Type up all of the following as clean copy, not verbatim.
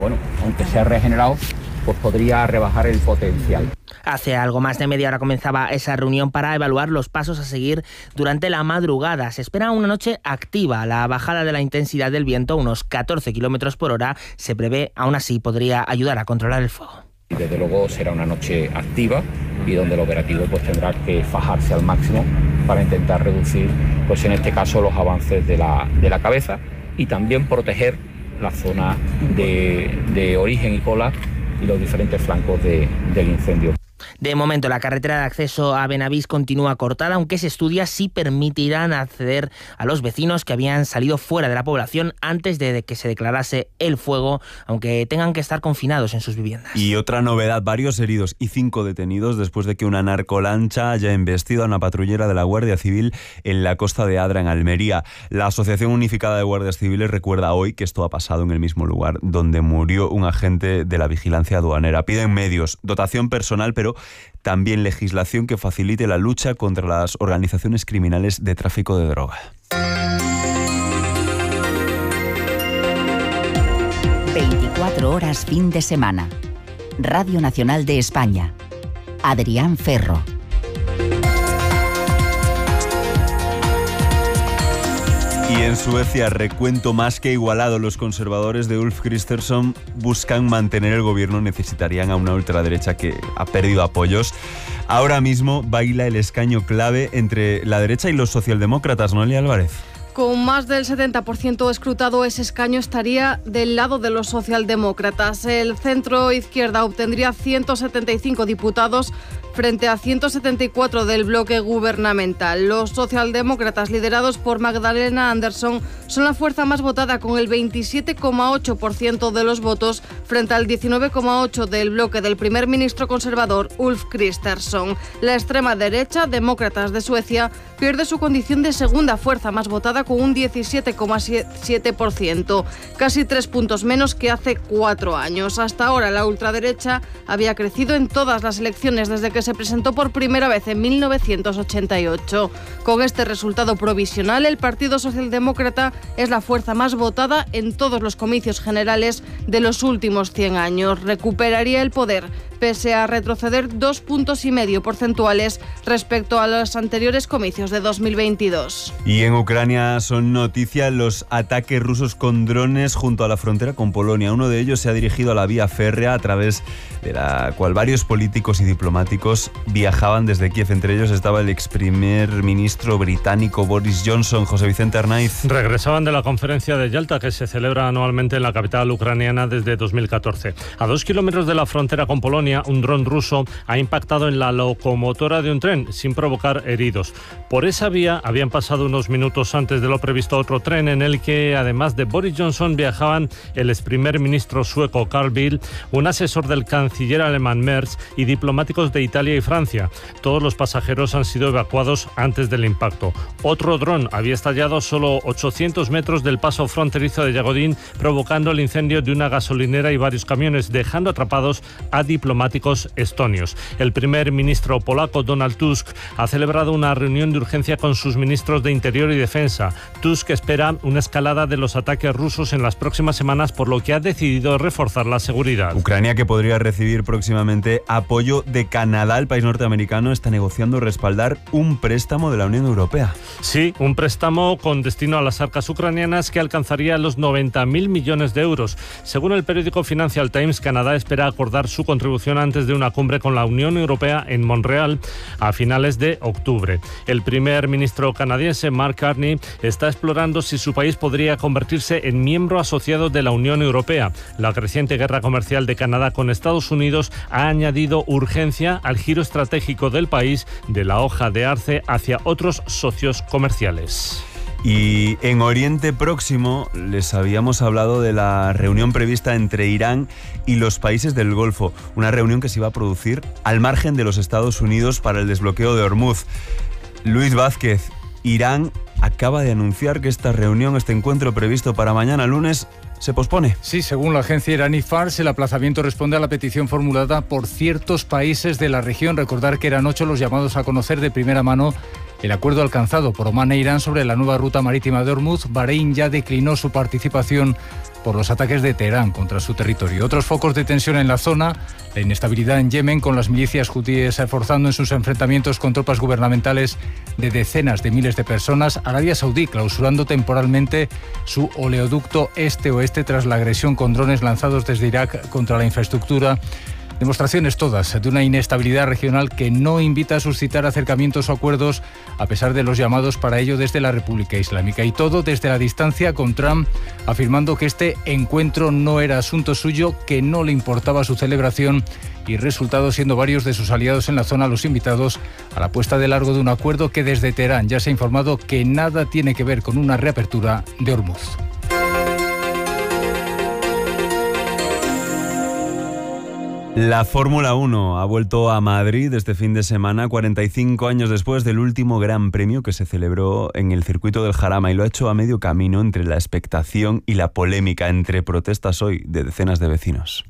Bueno, aunque sea regenerado, pues podría rebajar el potencial. Hace algo más de media hora comenzaba esa reunión para evaluar los pasos a seguir durante la madrugada. Se espera una noche activa. La bajada de la intensidad del viento, unos 14 kilómetros por hora, se prevé, aún así podría ayudar a controlar el fuego. Desde luego será una noche activa y donde el operativo pues tendrá que fajarse al máximo para intentar reducir, pues en este caso, los avances de la cabeza y también proteger la zona de origen y cola y los diferentes flancos del incendio. De momento, la carretera de acceso a Benavís continúa cortada, aunque se estudia si permitirán acceder a los vecinos que habían salido fuera de la población antes de que se declarase el fuego, aunque tengan que estar confinados en sus viviendas. Y otra novedad, varios heridos y 5 detenidos después de que una narcolancha haya embestido a una patrullera de la Guardia Civil en la costa de Adra, en Almería. La Asociación Unificada de Guardias Civiles recuerda hoy que esto ha pasado en el mismo lugar donde murió un agente de la vigilancia aduanera. Piden medios, dotación personal, pero también legislación que facilite la lucha contra las organizaciones criminales de tráfico de droga. 24 horas fin de semana. Radio Nacional de España. Adrián Ferro. Y en Suecia, recuento más que igualado. Los conservadores de Ulf Kristersson buscan mantener el gobierno. Necesitarían a una ultraderecha que ha perdido apoyos. Ahora mismo baila el escaño clave entre la derecha y los socialdemócratas, ¿no, Elia Álvarez? Con más del 70% escrutado, ese escaño estaría del lado de los socialdemócratas. El centro-izquierda obtendría 175 diputados frente a 174 del bloque gubernamental. Los socialdemócratas, liderados por Magdalena Andersson, son la fuerza más votada, con el 27,8% de los votos frente al 19,8% del bloque del primer ministro conservador Ulf Kristersson. La extrema derecha, Demócratas de Suecia, pierde su condición de segunda fuerza más votada con un 17,7%, casi 3 puntos menos que hace 4 años. Hasta ahora la ultraderecha había crecido en todas las elecciones desde que se presentó por primera vez en 1988. Con este resultado provisional, el Partido Socialdemócrata es la fuerza más votada en todos los comicios generales de los últimos 100 años. Recuperaría el poder, pese a retroceder 2,5 puntos porcentuales respecto a los anteriores comicios de 2022. Y en Ucrania son noticia los ataques rusos con drones junto a la frontera con Polonia. Uno de ellos se ha dirigido a la vía férrea, a través de la cual varios políticos y diplomáticos viajaban desde Kiev. Entre ellos estaba el ex primer ministro británico Boris Johnson. José Vicente Arnaiz. Regresaban de la conferencia de Yalta, que se celebra anualmente en la capital ucraniana desde 2014. A 2 kilómetros de la frontera con Polonia, un dron ruso ha impactado en la locomotora de un tren sin provocar heridos. Por esa vía habían pasado unos minutos antes de lo previsto otro tren en el que, además de Boris Johnson, viajaban el ex primer ministro sueco Carl Bildt, un asesor del canciller alemán Merz y diplomáticos de Italia y Francia. Todos los pasajeros han sido evacuados antes del impacto. Otro dron había estallado solo 800 metros del paso fronterizo de Yagodín, provocando el incendio de una gasolinera y varios camiones, dejando atrapados a diplomáticos estonios. El primer ministro polaco Donald Tusk ha celebrado una reunión de urgencia con sus ministros de Interior y Defensa. Tusk espera una escalada de los ataques rusos en las próximas semanas, por lo que ha decidido reforzar la seguridad. Ucrania, que podría recibir próximamente apoyo de Canadá, el país norteamericano, está negociando respaldar un préstamo de la Unión Europea. Sí, un préstamo con destino a las arcas ucranianas que alcanzaría los 90.000 millones de euros. Según el periódico Financial Times, Canadá espera acordar su contribución antes de una cumbre con la Unión Europea en Montreal a finales de octubre. El primer ministro canadiense, Mark Carney, está explorando si su país podría convertirse en miembro asociado de la Unión Europea. La creciente guerra comercial de Canadá con Estados Unidos ha añadido urgencia al giro estratégico del país de la hoja de arce hacia otros socios comerciales. Y en Oriente Próximo les habíamos hablado de la reunión prevista entre Irán y los países del Golfo, una reunión que se iba a producir al margen de los Estados Unidos para el desbloqueo de Hormuz. Luis Vázquez, Irán acaba de anunciar que esta reunión, este encuentro previsto para mañana lunes, se pospone. Sí, según la agencia iraní Fars, el aplazamiento responde a la petición formulada por ciertos países de la región. Recordar que eran 8 los llamados a conocer de primera mano el acuerdo alcanzado por Omán e Irán sobre la nueva ruta marítima de Hormuz, Bahrein ya declinó su participación por los ataques de Teherán contra su territorio. Otros focos de tensión en la zona, la inestabilidad en Yemen, con las milicias hutíes esforzando en sus enfrentamientos con tropas gubernamentales de decenas de miles de personas, Arabia Saudí clausurando temporalmente su oleoducto este-oeste tras la agresión con drones lanzados desde Irak contra la infraestructura. Demostraciones todas de una inestabilidad regional que no invita a suscitar acercamientos o acuerdos a pesar de los llamados para ello desde la República Islámica. Y todo desde la distancia, con Trump afirmando que este encuentro no era asunto suyo, que no le importaba su celebración, y resultado siendo varios de sus aliados en la zona los invitados a la puesta de largo de un acuerdo que desde Teherán ya se ha informado que nada tiene que ver con una reapertura de Hormuz. La Fórmula 1 ha vuelto a Madrid este fin de semana, 45 años después del último Gran Premio que se celebró en el circuito del Jarama, y lo ha hecho a medio camino entre la expectación y la polémica, entre protestas hoy de decenas de vecinos.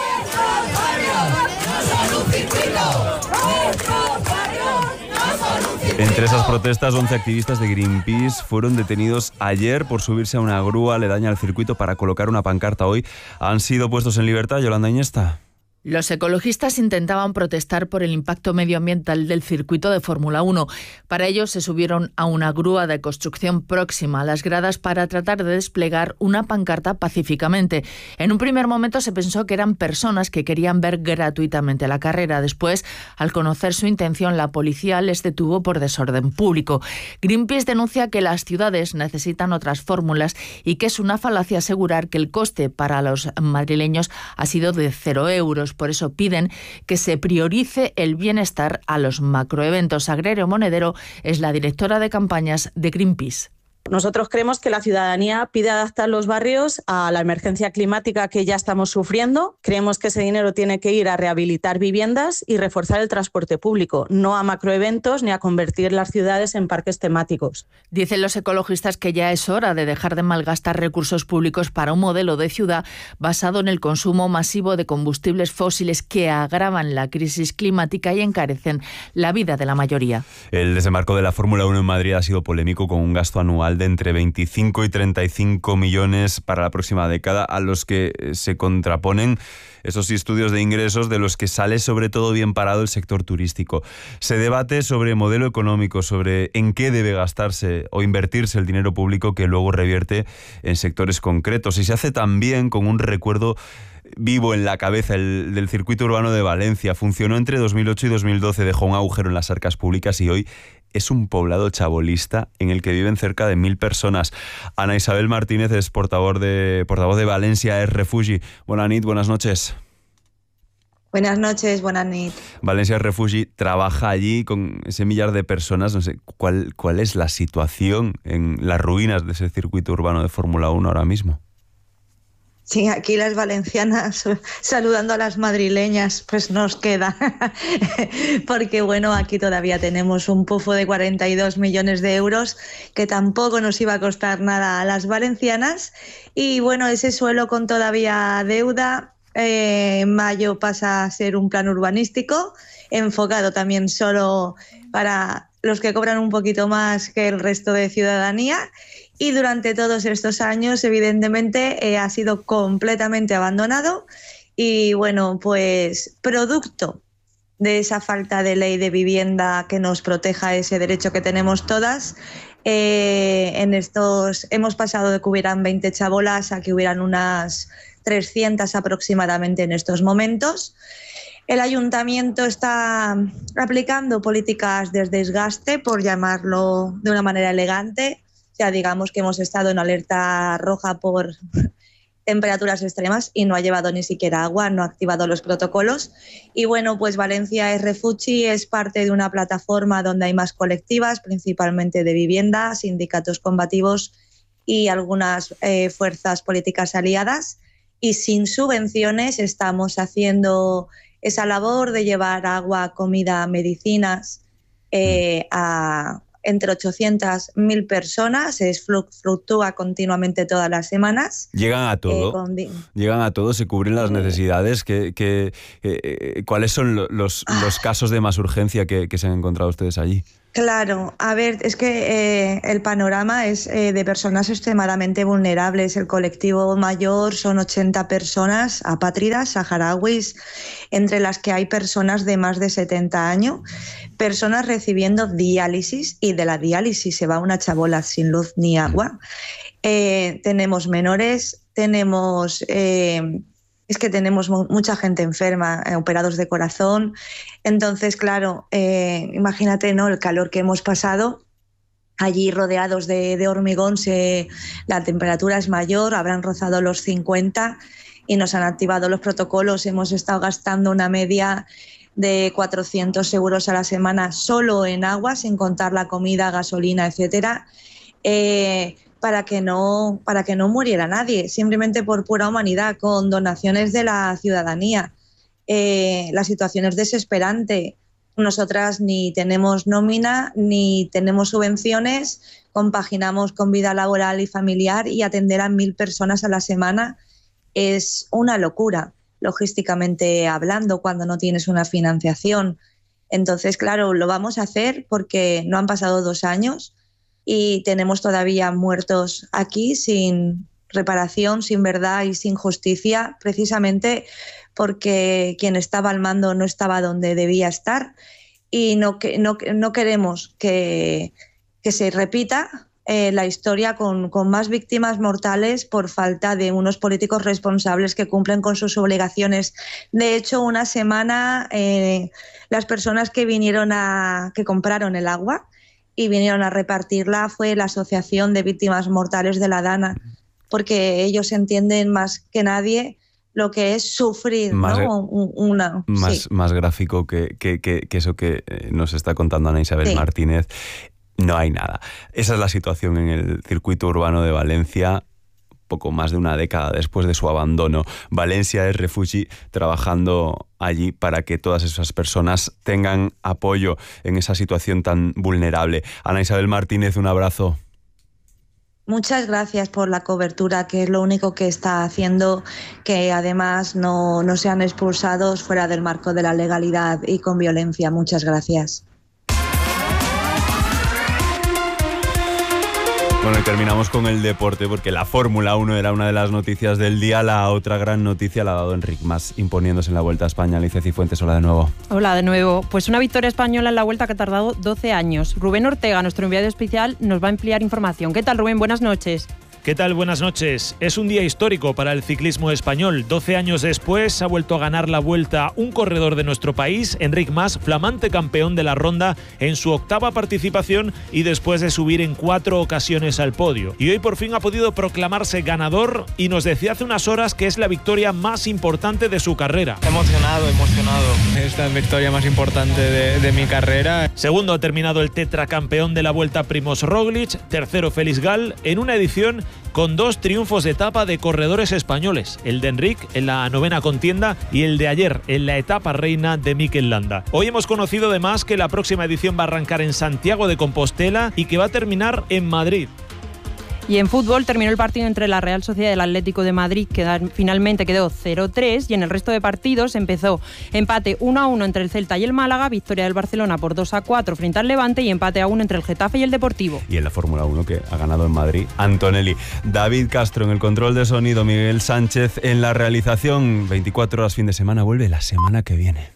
Entre esas protestas, 11 activistas de Greenpeace fueron detenidos ayer por subirse a una grúa aledaña al circuito para colocar una pancarta. Hoy han sido puestos en libertad. Yolanda Iniesta. Los ecologistas intentaban protestar por el impacto medioambiental del circuito de Fórmula 1. Para ello se subieron a una grúa de construcción próxima a las gradas para tratar de desplegar una pancarta pacíficamente. En un primer momento se pensó que eran personas que querían ver gratuitamente la carrera. Después, al conocer su intención, la policía les detuvo por desorden público. Greenpeace denuncia que las ciudades necesitan otras fórmulas y que es una falacia asegurar que el coste para los madrileños ha sido de 0 euros. Por eso piden que se priorice el bienestar a los macroeventos. Sagrario Monedero es la directora de campañas de Greenpeace. Nosotros creemos que la ciudadanía pide adaptar los barrios a la emergencia climática que ya estamos sufriendo. Creemos que ese dinero tiene que ir a rehabilitar viviendas y reforzar el transporte público, no a macroeventos ni a convertir las ciudades en parques temáticos. Dicen los ecologistas que ya es hora de dejar de malgastar recursos públicos para un modelo de ciudad basado en el consumo masivo de combustibles fósiles que agravan la crisis climática y encarecen la vida de la mayoría. El desembarco de la Fórmula 1 en Madrid ha sido polémico, con un gasto anual de entre 25 y 35 millones para la próxima década, a los que se contraponen esos estudios de ingresos de los que sale sobre todo bien parado el sector turístico. Se debate sobre modelo económico, sobre en qué debe gastarse o invertirse el dinero público que luego revierte en sectores concretos, y se hace también con un recuerdo vivo en la cabeza del circuito urbano de Valencia. Funcionó entre 2008 y 2012, dejó un agujero en las arcas públicas y hoy es un poblado chabolista en el que viven cerca de 1.000 personas. Ana Isabel Martínez es portavoz de Valencia es Refugi. Buenas noches. Buenas noches, buenas noches. Valencia Refugi trabaja allí con ese millar de personas. No sé, ¿cuál es la situación en las ruinas de ese circuito urbano de Fórmula 1 ahora mismo? Sí, aquí las valencianas saludando a las madrileñas, pues nos queda. Porque bueno, aquí todavía tenemos un pufo de 42 millones de euros que tampoco nos iba a costar nada a las valencianas. Y bueno, ese suelo con todavía deuda, en mayo pasa a ser un plan urbanístico, enfocado también solo para los que cobran un poquito más que el resto de ciudadanía. Y durante todos estos años, evidentemente, ha sido completamente abandonado. Y bueno, pues producto de esa falta de ley de vivienda que nos proteja ese derecho que tenemos todas, hemos pasado de que hubieran 20 chabolas a que hubieran unas 300 aproximadamente en estos momentos. El ayuntamiento está aplicando políticas de desgaste, por llamarlo de una manera elegante. Ya digamos que hemos estado en alerta roja por temperaturas extremas y no ha llevado ni siquiera agua, no ha activado los protocolos. Y bueno, pues Valencia es Refugi, es parte de una plataforma donde hay más colectivas, principalmente de vivienda, sindicatos combativos y algunas fuerzas políticas aliadas. Y sin subvenciones estamos haciendo esa labor de llevar agua, comida, medicinas a entre 800.000 personas, fluctúa continuamente todas las semanas. ¿Llegan a todo? ¿Llegan a todo? ¿Se cubren las necesidades? ¿Cuáles son los casos de más urgencia que se han encontrado ustedes allí? Claro, a ver, es que el panorama es de personas extremadamente vulnerables. El colectivo mayor son 80 personas apátridas, saharauis, entre las que hay personas de más de 70 años, personas recibiendo diálisis, y de la diálisis se va una chabola sin luz ni agua. Tenemos menores, tenemos mucha gente enferma, operados de corazón. Entonces, claro, imagínate, ¿no?, el calor que hemos pasado. Allí rodeados de hormigón, la temperatura es mayor, habrán rozado los 50 y nos han activado los protocolos. Hemos estado gastando una media de 400 euros a la semana solo en agua, sin contar la comida, gasolina, etcétera. Para que no muriera nadie, simplemente por pura humanidad, con donaciones de la ciudadanía. La situación es desesperante. Nosotras ni tenemos nómina, ni tenemos subvenciones, compaginamos con vida laboral y familiar, y atender a 1.000 personas a la semana es una locura, logísticamente hablando, cuando no tienes una financiación. Entonces, claro, lo vamos a hacer porque no han pasado 2 años y tenemos todavía muertos aquí sin reparación, sin verdad y sin justicia, precisamente porque quien estaba al mando no estaba donde debía estar, y no queremos que se repita la historia con más víctimas mortales por falta de unos políticos responsables que cumplen con sus obligaciones. De hecho, una semana las personas que compraron el agua y vinieron a repartirla fue la Asociación de Víctimas Mortales de la Dana, porque ellos entienden más que nadie lo que es sufrir, más, ¿no? Más gráfico que eso que nos está contando Ana Isabel Martínez. No hay nada. Esa es la situación en el circuito urbano de Valencia, poco más de una década después de su abandono. Valencia es Refugi, trabajando allí para que todas esas personas tengan apoyo en esa situación tan vulnerable. Ana Isabel Martínez, un abrazo. Muchas gracias por la cobertura, que es lo único que está haciendo que además no sean expulsados fuera del marco de la legalidad y con violencia. Muchas gracias. Bueno, y terminamos con el deporte, porque la Fórmula 1 era una de las noticias del día. La otra gran noticia la ha dado Enric Mas, imponiéndose en la Vuelta a España. Alicia Cifuentes, hola de nuevo. Hola de nuevo. Pues una victoria española en la Vuelta que ha tardado 12 años. Rubén Ortega, nuestro enviado especial, nos va a ampliar información. ¿Qué tal, Rubén? Buenas noches. ¿Qué tal? Buenas noches. Es un día histórico para el ciclismo español. 12 años después ha vuelto a ganar la Vuelta un corredor de nuestro país, Enric Mas, flamante campeón de la Ronda en su 8ª participación y después de subir en 4 ocasiones al podio. Y hoy por fin ha podido proclamarse ganador y nos decía hace unas horas que es la victoria más importante de su carrera. Emocionado. Esta es la victoria más importante de mi carrera. Segundo ha terminado el tetracampeón de la Vuelta Primož Roglic, tercero Félix Gall, en una edición con 2 triunfos de etapa de corredores españoles, el de Enric en la 9ª contienda y el de ayer en la etapa reina de Mikel Landa. Hoy hemos conocido además que la próxima edición va a arrancar en Santiago de Compostela y que va a terminar en Madrid. Y en fútbol terminó el partido entre la Real Sociedad y el Atlético de Madrid, que finalmente quedó 0-3, y en el resto de partidos empezó empate 1-1 entre el Celta y el Málaga, victoria del Barcelona por 2-4 frente al Levante y empate a 1 entre el Getafe y el Deportivo. Y en la Fórmula 1 que ha ganado en Madrid, Antonelli. David Castro en el control de sonido, Miguel Sánchez en la realización. 24 horas fin de semana, vuelve la semana que viene.